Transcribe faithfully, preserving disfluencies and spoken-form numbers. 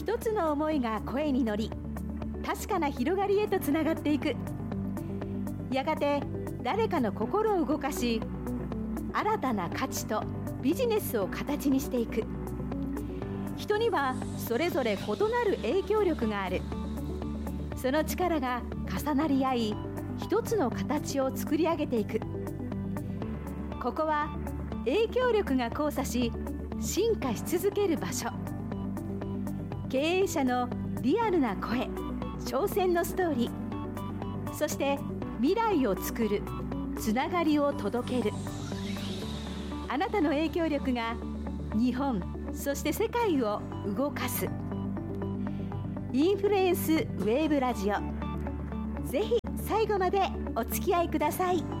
一つの思いが声に乗り、確かな広がりへとつながっていく。やがて誰かの心を動かし、新たな価値とビジネスを形にしていく。人にはそれぞれ異なる影響力がある。その力が重なり合い、一つの形を作り上げていく。ここは影響力が交差し、進化し続ける場所。経営者のリアルな声、挑戦のストーリー、そして未来を作るつながりを届ける。あなたの影響力が日本、そして世界を動かす。インフルエンスウェーブラジオ、ぜひ最後までお付き合いください。